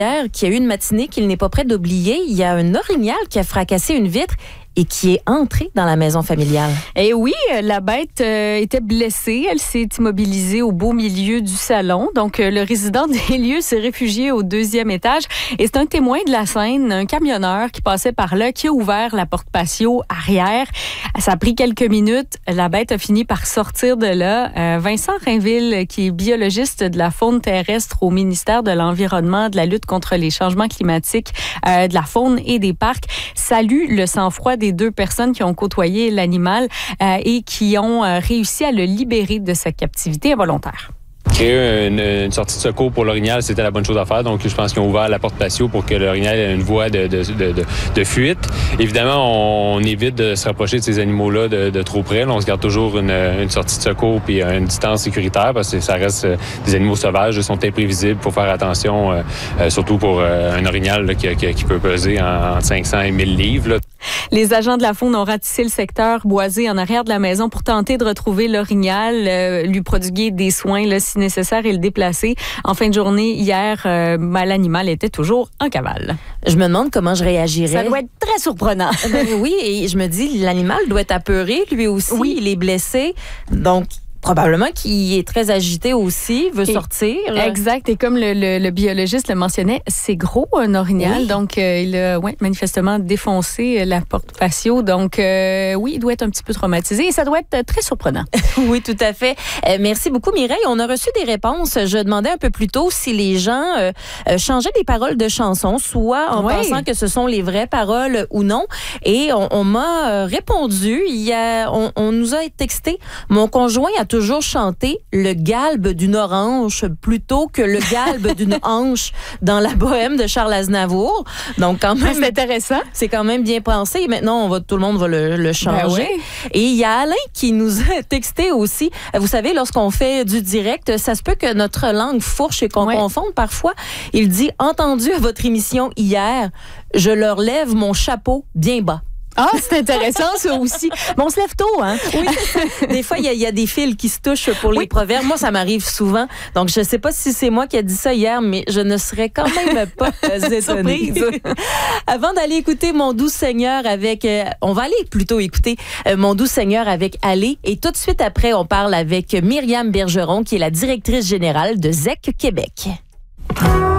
qui a eu une matinée qu'il n'est pas prêt d'oublier. Il y a un orignal qui a fracassé une vitre et qui est entré dans la maison familiale. Et oui, la bête était blessée. Elle s'est immobilisée au beau milieu du salon. Donc, le résident des lieux s'est réfugié au 2e étage. Et c'est un témoin de la scène, un camionneur qui passait par là, qui a ouvert la porte patio arrière. Ça a pris quelques minutes. La bête a fini par sortir de là. Vincent Rainville, qui est biologiste de la faune terrestre au ministère de l'Environnement, de la lutte contre les changements climatiques, de la faune et des parcs, salue le sang-froid des 2 personnes qui ont côtoyé l'animal et qui ont réussi à le libérer de sa captivité involontaire. Créer une sortie de secours pour l'orignal, c'était la bonne chose à faire. Donc, je pense qu'ils ont ouvert la porte patio pour que l'orignal ait une voie de fuite. Évidemment, on évite de se rapprocher de ces animaux-là de trop près. Là, on se garde toujours une sortie de secours puis une distance sécuritaire parce que ça reste des animaux sauvages. Ils sont imprévisibles. Il faut faire attention, surtout pour un orignal là, qui peut peser entre 500 et 1000 livres. Là. Les agents de la faune ont ratissé le secteur boisé en arrière de la maison pour tenter de retrouver l'orignal, lui prodiguer des soins là, si nécessaire et le déplacer. En fin de journée, hier, l'animal était toujours en cavale. Je me demande comment je réagirais. Ça doit être très surprenant. Oui, et je me dis, l'animal doit être apeuré, lui aussi. Oui. Il est blessé. Donc, probablement qu'il est très agité aussi, veut sortir. Exact. Et comme le biologiste le mentionnait, c'est gros, un orignal. Oui. Donc, il a manifestement défoncé la porte patio. Donc, oui, il doit être un petit peu traumatisé et ça doit être très surprenant. Oui, tout à fait. Merci beaucoup, Mireille. On a reçu des réponses. Je demandais un peu plus tôt si les gens changeaient des paroles de chansons, soit en pensant que ce sont les vraies paroles ou non. Et on m'a répondu. On nous a texté. Mon conjoint a toujours chanté le galbe d'une orange plutôt que le galbe d'une hanche dans la bohème de Charles Aznavour. Donc, quand même. C'est intéressant. C'est quand même bien pensé. Maintenant, tout le monde va le changer. Ben oui. Et il y a Alain qui nous a texté aussi. Vous savez, lorsqu'on fait du direct, ça se peut que notre langue fourche et qu'on confonde parfois. Il dit, entendu à votre émission hier, je leur lève mon chapeau bien bas. Ah, c'est intéressant, ça aussi. Mais on se lève tôt, hein? Oui, des fois, il y a des fils qui se touchent pour les proverbes. Moi, ça m'arrive souvent. Donc, je ne sais pas si c'est moi qui ai dit ça hier, mais je ne serais quand même pas étonnée. Avant d'aller écouter Mon doux Seigneur avec... on va aller plutôt écouter Mon doux Seigneur avec Allez. Et tout de suite après, on parle avec Myriam Bergeron, qui est la directrice générale de ZEC Québec.